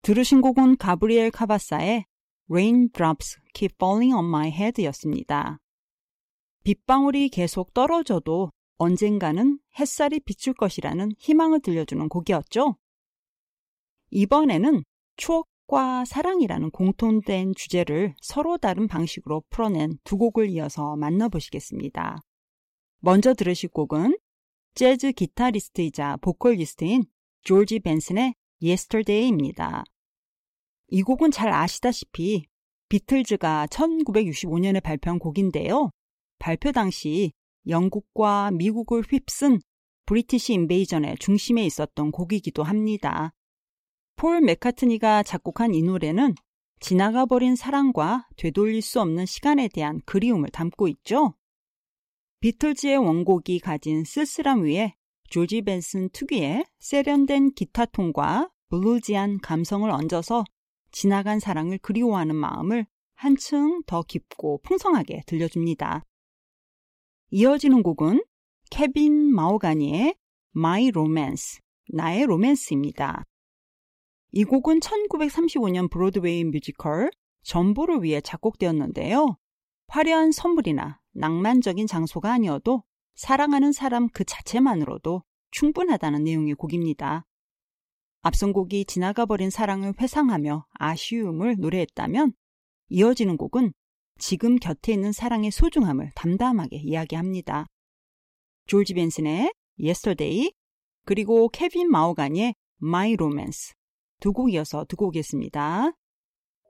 들으신 곡은 가브리엘 카바사의 Raindrops Keep Falling on My Head였습니다. 빗방울이 계속 떨어져도 언젠가는 햇살이 비출 것이라는 희망을 들려주는 곡이었죠. 이번에는 추억과 사랑이라는 공통된 주제를 서로 다른 방식으로 풀어낸 두 곡을 이어서 만나보시겠습니다. 먼저 들으실 곡은 재즈 기타리스트이자 보컬리스트인 조지 벤슨의 Yesterday입니다. 이 곡은 잘 아시다시피 비틀즈가 1965년에 발표한 곡인데요. 발표 당시 영국과 미국을 휩쓴 브리티시 인베이전의 중심에 있었던 곡이기도 합니다. 폴 맥카트니가 작곡한 이 노래는 지나가버린 사랑과 되돌릴 수 없는 시간에 대한 그리움을 담고 있죠. 비틀즈의 원곡이 가진 쓸쓸함 위에 조지 벤슨 특유의 세련된 기타톤과 블루지한 감성을 얹어서 지나간 사랑을 그리워하는 마음을 한층 더 깊고 풍성하게 들려줍니다. 이어지는 곡은 케빈 마오가니의 My Romance, 나의 로맨스입니다. 이 곡은 1935년 브로드웨이 뮤지컬 전보를 위해 작곡되었는데요. 화려한 선물이나 낭만적인 장소가 아니어도 사랑하는 사람 그 자체만으로도 충분하다는 내용의 곡입니다. 앞선 곡이 지나가버린 사랑을 회상하며 아쉬움을 노래했다면 이어지는 곡은 지금 곁에 있는 사랑의 소중함을 담담하게 이야기합니다. 조지 벤슨의 Yesterday 그리고 케빈 마오가니의 My Romance 두 곡 이어서 듣고 오겠습니다.